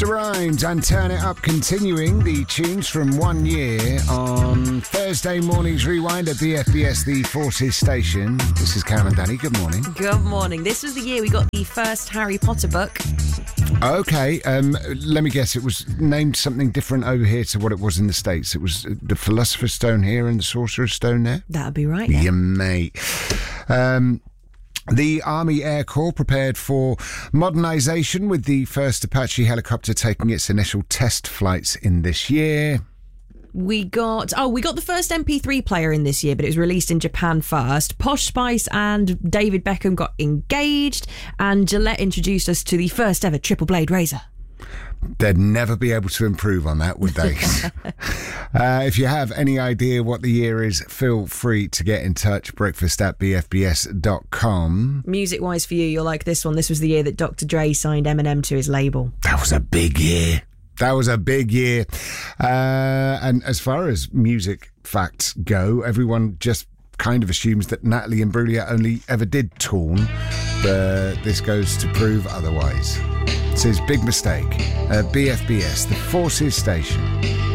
Rhymes and Turn It Up, continuing the tunes from 1 year on Thursday morning's Rewind at BFBS, the Forces station. This is Cam and Danny. Good morning. Good morning. This was the year we got the first Harry Potter book. Okay, let me guess. It was named something different over here to what it was in the States. It was the Philosopher's Stone here and the Sorcerer's Stone there? That'd be right, yeah. Yeah, mate. The Army Air Corps prepared for modernisation with the first Apache helicopter taking its initial test flights in this year. We got the first MP3 player in this year, but it was released in Japan first. Posh Spice and David Beckham got engaged, and Gillette introduced us to the first ever triple blade razor. They'd never be able to improve on that, would they? If you have any idea what the year is, feel free to get in touch. breakfast@bfbs.com. Music-wise for you, you'll like this one. This was the year that Dr. Dre signed Eminem to his label. That was a big year. And as far as music facts go, everyone just kind of assumes that Natalie Imbruglia only ever did Torn, but this goes to prove otherwise. It's his big mistake. BFBS, the Forces station.